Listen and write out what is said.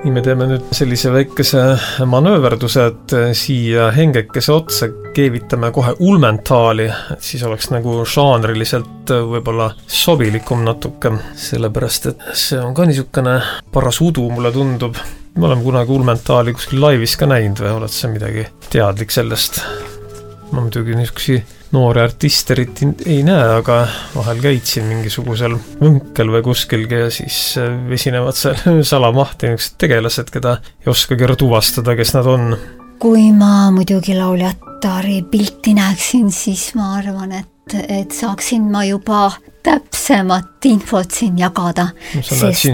Nii me teeme nüüd sellise väikese manööverduse, et siia hengekese otsa keevitame kohe ulmentaali, et siis oleks nagu žanriliselt võib-olla sobilikum natuke, sellepärast et see on ka niisugune paras udu, mulle tundub. Me oleme kunagi ulmentaali kuskil laivis ka näinud või oled sa midagi teadlik sellest? Ma muidugi niisugusi noori artiste ei näe, aga vahel käitsin mingisugusel võnkel või kuskilgi ja siis esinevad seal salamahti niisugused tegelased, keda ei oskagi ära tuvastada, kes nad on. Kui ma muidugi lauljatari pilti näeksin, siis ma arvan, et saaksin ma juba täpsemat infot siin jagada. Sa näed siin